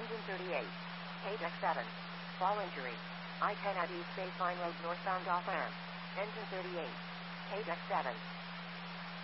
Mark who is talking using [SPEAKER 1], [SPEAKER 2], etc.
[SPEAKER 1] Engine 38. KDEC 7. Fall injury. I-10 at East State Line Road northbound off ramp. Engine 38. KDEC 7.